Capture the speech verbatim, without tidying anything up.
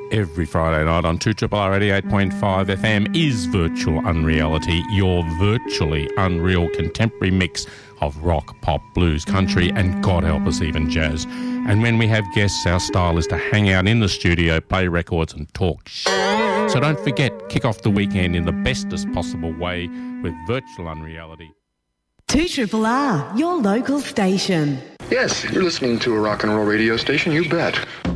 Every Friday night on two R R eighty-eight point five F M is Virtual Unreality, your virtually unreal contemporary mix of rock, pop, blues, country, and God help us, even jazz. And when we have guests, our style is to hang out in the studio, play records and talk shit. So don't forget, kick off the weekend in the bestest possible way with Virtual Unreality. two R R R, your local station. Yes, you're listening to a rock and roll radio station, you bet.